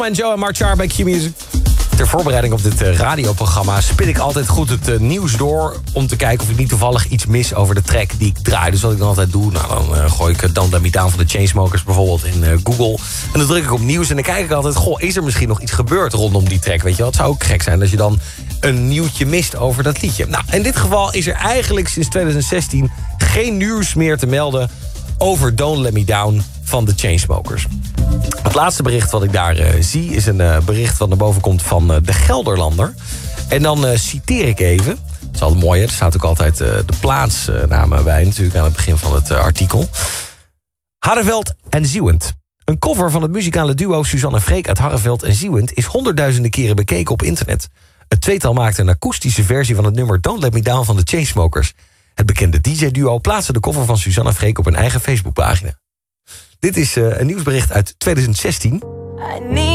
En Joe en Mark Char bij Q-Music. Ter voorbereiding op dit radioprogramma spin ik altijd goed het nieuws door... om te kijken of ik niet toevallig iets mis over de track die ik draai. Dus wat ik dan altijd doe, dan gooi ik Don't Let Me Down van de Chainsmokers bijvoorbeeld in Google. En dan druk ik op nieuws en dan kijk ik altijd... is er misschien nog iets gebeurd rondom die track? Weet je wel, het zou ook gek zijn als je dan een nieuwtje mist over dat liedje. Nou, in dit geval is er eigenlijk sinds 2016 geen nieuws meer te melden... over Don't Let Me Down van de Chainsmokers. Het laatste bericht wat ik daar zie is een bericht wat naar boven komt van de Gelderlander. En dan citeer ik even. Dat is altijd mooi, hè? Er staat ook altijd de plaatsnamen bij natuurlijk aan het begin van het artikel. Harreveld en Zieuwent. Een cover van het muzikale duo Suzanne Freek uit Harreveld en Zieuwent is honderdduizenden keren bekeken op internet. Het tweetal maakte een akoestische versie van het nummer Don't Let Me Down van de Chainsmokers. Het bekende DJ-duo plaatste de cover van Suzanne Freek op hun eigen Facebookpagina. Dit is een nieuwsbericht uit 2016.